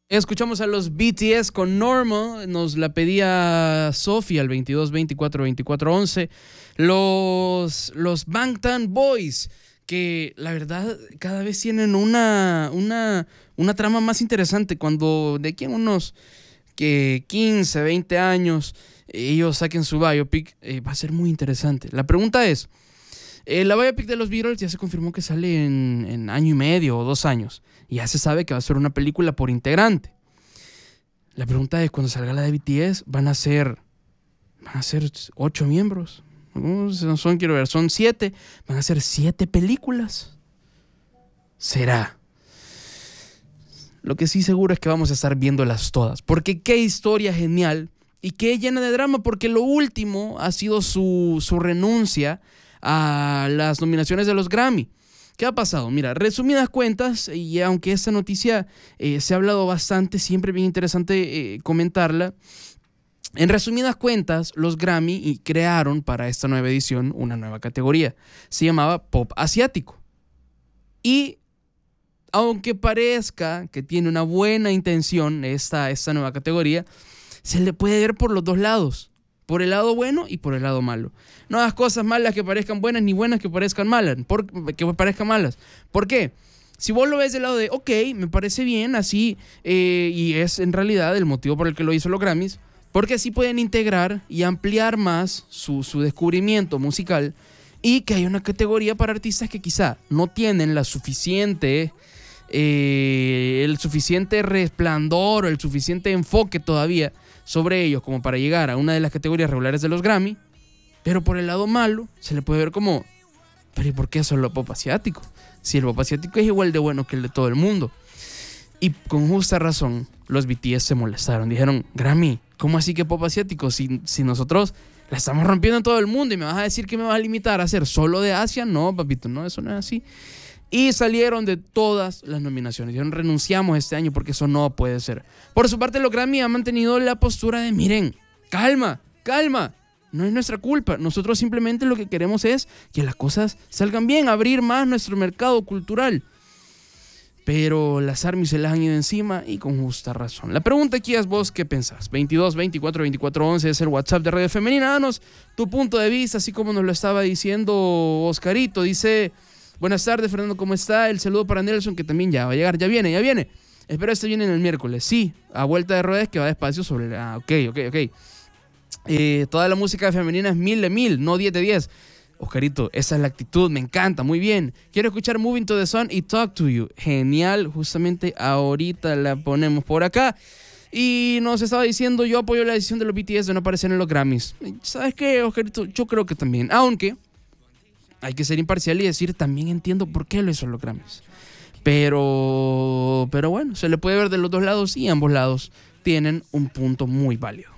Escuchamos a los BTS con Normal, nos la pedía Sofía al 22 24 24 11. Los Bangtan Boys, que la verdad cada vez tienen una trama más interesante. Cuando de aquí a unos 15, 20 años ellos saquen su biopic, va a ser muy interesante. La pregunta es, la biopic de los Beatles ya se confirmó que sale en año y medio o 2 años. Y ya se sabe que va a ser una película por integrante. La pregunta es, cuando salga la de BTS, van a ser 8 miembros. Quiero ver, son 7. Van a ser 7 películas. ¿Será? Lo que sí seguro es que vamos a estar viéndolas todas. Porque qué historia genial y qué llena de drama. Porque lo último ha sido su renuncia a las nominaciones de los Grammy. ¿Qué ha pasado? Mira, resumidas cuentas, y aunque esta noticia se ha hablado bastante, siempre bien interesante comentarla. En resumidas cuentas, los Grammy crearon para esta nueva edición una nueva categoría. Se llamaba Pop Asiático. Y aunque parezca que tiene una buena intención esta nueva categoría, se le puede ver por los dos lados. Por el lado bueno y por el lado malo. No hagas cosas malas que parezcan buenas, ni buenas que parezcan malas. ¿Por qué? Si vos lo ves del lado de, ok, me parece bien, así, y es en realidad el motivo por el que lo hizo los Grammys, porque así pueden integrar y ampliar más su descubrimiento musical, y que hay una categoría para artistas que quizá no tienen el suficiente resplandor o el suficiente enfoque todavía sobre ellos como para llegar a una de las categorías regulares de los Grammy. Pero por el lado malo se le puede ver como, pero ¿y por qué solo pop asiático? Si el pop asiático es igual de bueno que el de todo el mundo. Y con justa razón los BTS se molestaron. Dijeron, Grammy, ¿cómo así que pop asiático? Si nosotros la estamos rompiendo en todo el mundo y me vas a decir que me vas a limitar a hacer solo de Asia. No, papito, no, eso no es así. Y salieron de todas las nominaciones. Dijeron, renunciamos este año porque eso no puede ser. Por su parte, los Grammy han mantenido la postura de, miren, calma. No es nuestra culpa. Nosotros simplemente lo que queremos es que las cosas salgan bien, abrir más nuestro mercado cultural. Pero las ARMYs se las han ido encima y con justa razón. La pregunta aquí es, vos, ¿qué pensás? 22 24 24 11 es el WhatsApp de Radio Femenina. Danos tu punto de vista, así como nos lo estaba diciendo Oscarito. Dice, buenas tardes, Fernando, ¿cómo está? El saludo para Nelson, que también ya va a llegar. Ya viene. Espero que viene el miércoles. Sí, a vuelta de ruedas, que va despacio sobre... Ok. Toda la música femenina es 1000 de 1000, no 10 de 10. Oscarito, esa es la actitud, me encanta, muy bien. Quiero escuchar Moving to the Sun y Talk to You. Genial, justamente ahorita la ponemos por acá. Y nos estaba diciendo, yo apoyo la decisión de los BTS de no aparecer en los Grammys. ¿Sabes qué, Oscarito? Yo creo que también. Aunque hay que ser imparcial y decir, también entiendo por qué lo hizo los Grammys. Pero bueno, se le puede ver de los dos lados y ambos lados tienen un punto muy válido.